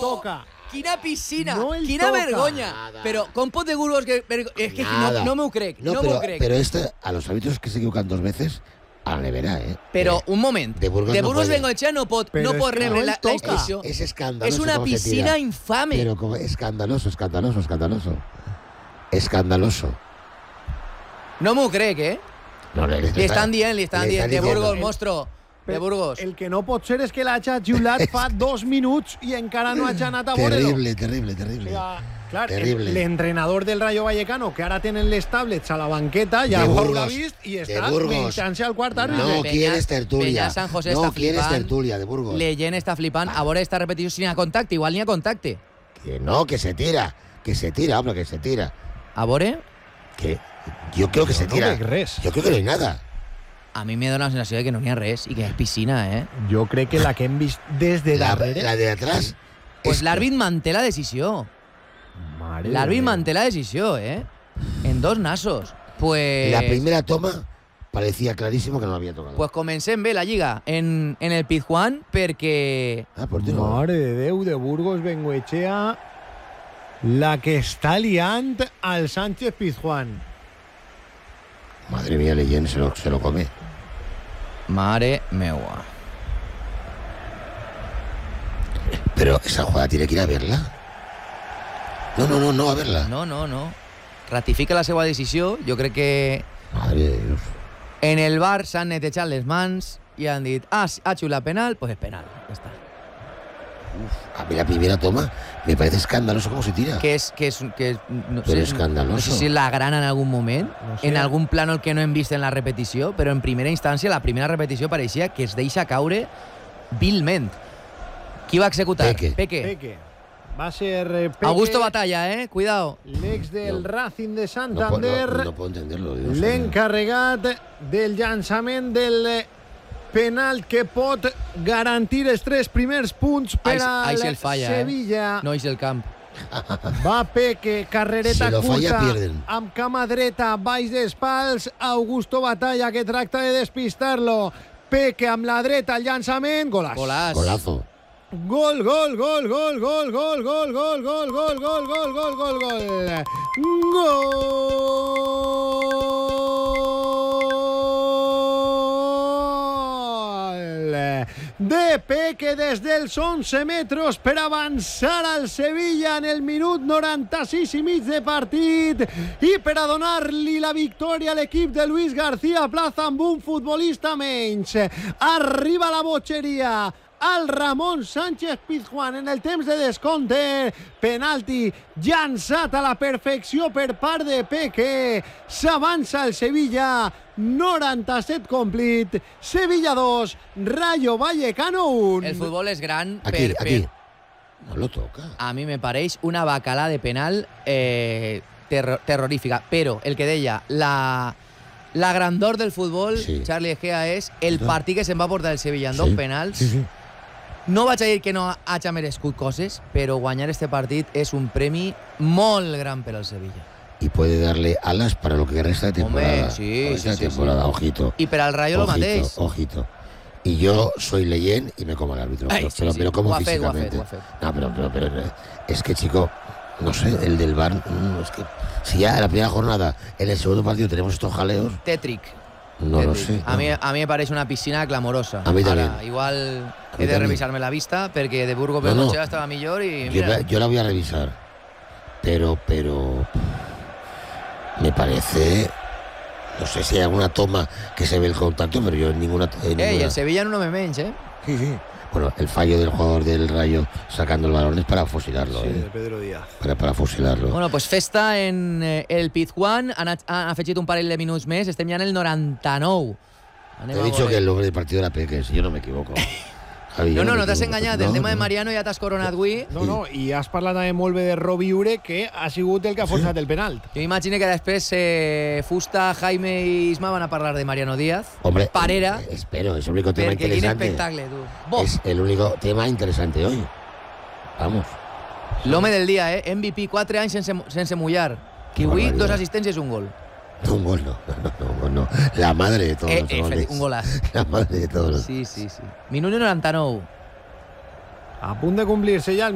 toca. Quina piscina, No el quina toca. vergonya. Nada. Pero con pot de Burgos que es que Nada. no m'ho crec, no pero, m'ho crec. pero a los árbitros que se equivocan 2 veces, a la nevera, ¿eh? Però un moment, de Burgos no puede. Bengoechea no pot Però és que rebre no la el toca. expulsió. Es escandaloso. És una cómo se piscina tira. infame. Pero como escandaloso. Escandaloso. No m'ho crec, eh? No, Li estan dient, de Burgos, el monstro, de Burgos. El que no pot ser és que l'hagi xiulat fa 2 minuts i encara no hagi anat a veure-lo. Terrible. Clar, Terrible. l'entrenador del Rayo Vallecano, que ara tenen les tablets a la banqueta, ja De ho Burgos, haurà vist i de està Burgos. menjant-se al quart àrbitre. No Peña- quieres tertulia. Peña San José No està quieres flipant. tertulia de Burgos. Leyen està flipant. A veure esta repetició si n'hi ha contacte. Igual n'hi ha contacte. Que no, que se tira, hombre, que se tira. A veure, Que yo creo que se no tira. veig res. Yo creo que no hay nada. a mi me dona la sensació de que no n'hi ha res i que és piscina, eh? Jo crec que la que hem vist des de darrere... La de atrás. Pues es- l'àrbit manté la decisió. Mare L'àrbit de manté la decisió, eh? En 2 nassos. Pues... La primera toma parecía clarísimo que no lo había tocado. Pues comencem bé la Lliga en el Pizjuán perquè... Por ti no. Mare de Déu de Burgos Bengoechea, la que està liant al Sánchez Pizjuán. Madre mía, Leyen se lo come. Mare meua. Pero esa jugada tiene que ir a verla. No a verla. No. Ratifica la seva decisió. Jo crec que Madre de Dios. en el bar s'han netejat les mans i han dit, ha xulat penal, pues és penal. Ja està. A mí la primera toma me parece escandaloso cómo se tira. Que no Però sé, escandaloso. no sé si la gran en algun moment, No sé. en algun plano el que no hem vist en la repetició, però en primera instància, la primera repetició pareixia que es deixa caure vilment. Qui va executar? Peque. Peque. Va ser Peque, Augusto Batalla, cuidado. l'ex del No. Racing de No Santander, puedo entenderlo. Dios. l'encarregat del llançament del penal que pot garantir els 3 primers punts per a Ahí se el falla, Sevilla. No és el camp. Va Peque, carrereta Si lo falla, curta, pierden. amb cama dreta, baix dels pals, Augusto Batalla que tracta de despistar-lo. Peque amb la dreta, el llançament, golaç. Golazo. Gol. De Peque des dels 11 metres per avançar al Sevilla en el minut 96 i mig de partit i per a donar-li la victòria a l'equip de Luis García Plaza amb un futbolista menys. Arriba la botxeria al Ramon Sánchez Pizjuán en el temps de descompte. Penalti llançat a la perfecció per part de Peque. S'avança el Sevilla, 97 complit. Sevilla 2, Rayo Vallecano 1. El futbol és gran Aquí. per... No lo toca. A mi me pareix una bacalà de penal terrorífica. Però el que deia, la grandor del futbol, Sí. Charlie Egea, és el partit que se'n va portar el Sevilla en 2 penals. Sí. No vaig a dir que no hagi merescut coses, però guanyar este partit és un premi molt gran per al Sevilla. Y puede darle alas para lo que resta de temporada. Hombre, sí, Resta de sí. temporada, ojito. I per al Rayo lo mateix. Ojito. Y yo soy Leyen y me como al árbitro. Ay, pero sí. me lo como Ho ha fet, físicamente. ho ha fet. No, pero es que, chico, no sé, el del VAR, es que si ya en la primera jornada, en el segundo partido tenemos estos jaleos, Tètric. no lo Tètric. sé. A mi me pareix una piscina clamorosa. A mi també. Ara, igual mi he de també. revisar-me la vista perquè de Burgos No, no. Bengoechea estava millor i mira... Yo la voy a revisar. Pero me parece, no sé si hay alguna toma que se ve el contacto, pero yo en ninguna. Ei, el Sevilla no me menys, Sí. Bueno, el fallo del jugador del Rayo sacando el balón es para fusilarlo, Sí, de Pedro Díaz. para fusilarlo. Bueno, pues festa en el Pizjuán. Han afegit un parell de minuts més. Estem ja en el 99. Te he dicho que el nombre del partido era Peque, si yo no me equivoco. Javi, yo No me t'has equivoco. enganyat. El tema de Mariano ja t'has coronat avui. No, i has parlat també molt bé de Robi Ure, que ha sigut el que ha forçat el penalt. Jo m'imagino que després Fusta, Jaime i Isma van a parlar de Mariano Díaz. Hombre, Parera. espero, es el único tema Perquè quin interesante. espectacle, tu. Bo. Es el único tema interesante hoy. Vamos. L'home del dia, MVP, 4 anys sense mullar. Kiwi, barbaridad. 2 assistències i un gol. No, un gol, no. La madre de todos los goles. Un golaç. La madre de todos los Sí. Minut 99. A punt de complir-se ja el